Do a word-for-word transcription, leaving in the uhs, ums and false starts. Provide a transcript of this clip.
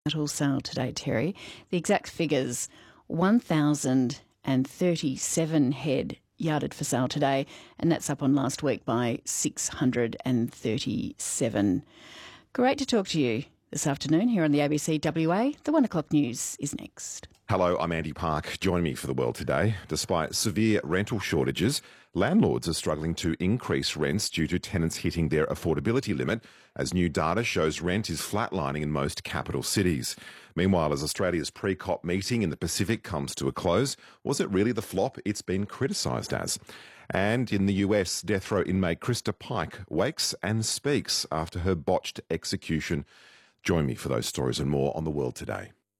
Cattle sale today, Terry. The exact figures, one thousand thirty-seven head yarded for sale today, and that's up on last week by six hundred thirty-seven. Great to talk to you this afternoon here on the A B C W A. The one o'clock news is next. Hello, I'm Andy Park. Join me for The World Today. Despite severe rental shortages, landlords are struggling to increase rents due to tenants hitting their affordability limit, as new data shows rent is flatlining in most capital cities. Meanwhile, as Australia's pre-COP meeting in the Pacific comes to a close, was it really the flop it's been criticised as? And in the U S, death row inmate Krista Pike wakes and speaks after her botched execution. Join me for those stories and more on The World Today.